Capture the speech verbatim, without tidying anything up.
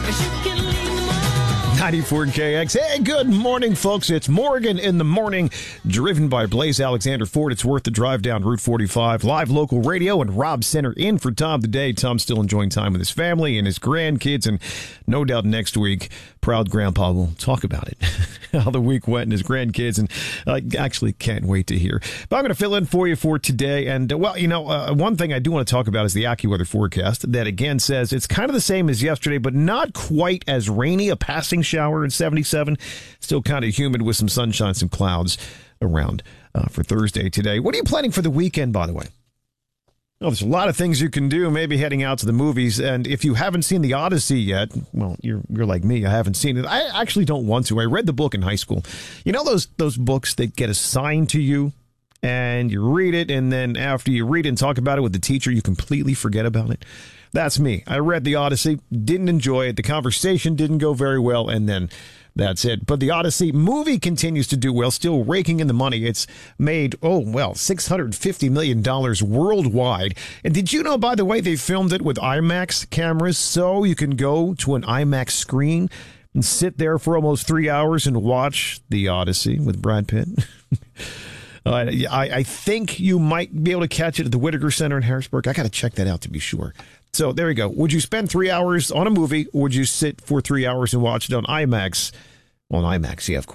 ninety-four K X. Hey, good morning, folks. It's Morgan in the Morning, driven by Blaze Alexander Ford. It's worth the drive down Route forty-five. Live local radio, and Rob Center in for Tom today. Tom's still enjoying time with his family and his grandkids, and no doubt next week, proud grandpa will talk about it, how the week went and his grandkids, and I actually can't wait to hear. But I'm going to fill in for you for today, and, uh, well, you know, uh, one thing I do want to talk about is the AccuWeather forecast that, again, says it's kind of the same as yesterday, but not quite as rainy, a passing shower in seventy-seven, still kind of humid with some sunshine, some clouds around uh, for Thursday today. What are you planning for the weekend, by the way? Well, there's a lot of things you can do, maybe heading out to the movies. And if you haven't seen The Odyssey yet, well, you're you're like me. I haven't seen it. I actually don't want to. I read the book in high school. You know those those books that get assigned to you and you read it, and then after you read it and talk about it with the teacher, you completely forget about it? That's me. I read The Odyssey, didn't enjoy it. The conversation didn't go very well, and then that's it. But the Odyssey movie continues to do well, still raking in the money. It's made, oh, well, six hundred fifty million dollars worldwide. And did you know, by the way, they filmed it with IMAX cameras, so you can go to an IMAX screen and sit there for almost three hours and watch The Odyssey with Brad Pitt? uh, I, I think you might be able to catch it at the Whittaker Center in Harrisburg. I got to check that out to be sure. So there you go. Would you spend three hours on a movie, or would you sit for three hours and watch it on IMAX? On IMAX, yeah, of course.